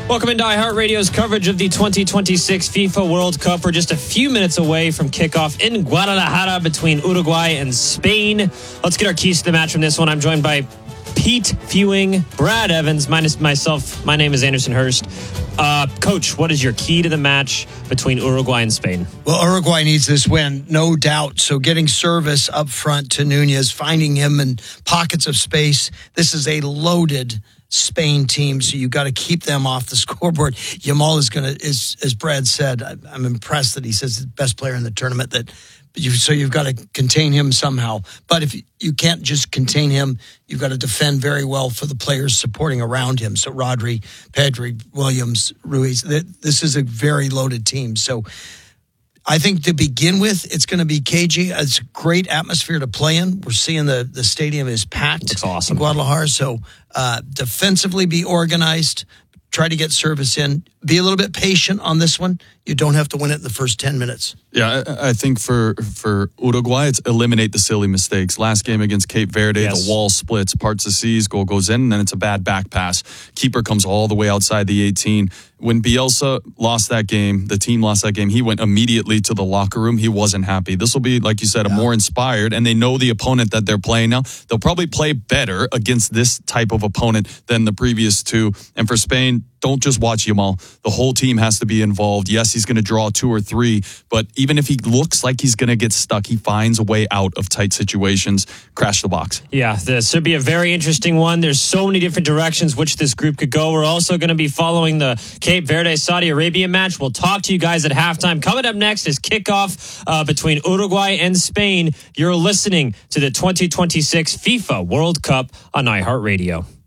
Welcome into iHeartRadio's coverage of the 2026 FIFA World Cup. We're just a few minutes away from kickoff in Guadalajara between Uruguay and Spain. Let's get our keys to the match from this one. I'm joined by Pete Fewing, Brad Evans, minus myself. My name is Anderson Hurst. Coach, what is your key to the match between Uruguay and Spain? Well, Uruguay needs this win, no doubt. So getting service up front to Nunez, finding him in pockets of space. This is a loaded Spain team, so you got to keep them off the scoreboard. Yamal is going to, as Brad said, I'm impressed that he says the best player in the tournament. So you've got to contain him somehow. But if you can't just contain him, you've got to defend very well for the players supporting around him. So Rodri, Pedri, Williams, Ruiz. This is a very loaded team. So I think to begin with, it's going to be cagey. It's a great atmosphere to play in. We're seeing the stadium is packed. It's awesome. In Guadalajara. So defensively be organized. Try to get service in. Be a little bit patient on this one. You don't have to win it in the first 10 minutes. Yeah, I think for Uruguay, it's eliminate the silly mistakes. Last game against Cape Verde, The wall splits, parts of seas, goal goes in, and then it's a bad back pass. Keeper comes all the way outside the 18. When Bielsa lost that game, the team lost that game, he went immediately to the locker room. He wasn't happy. This will be, like you said, a more inspired, and they know the opponent that they're playing now. They'll probably play better against this type of opponent than the previous two. And for Spain, don't just watch Yamal. The whole team has to be involved. Yes, he's going to draw 2 or 3, but even if he looks like he's going to get stuck, he finds a way out of tight situations. Crash the box. Yeah, this should be a very interesting one. There's so many different directions which this group could go. We're also going to be following the Cape Verde-Saudi Arabia match. We'll talk to you guys at halftime. Coming up next is kickoff between Uruguay and Spain. You're listening to the 2026 FIFA World Cup on iHeartRadio.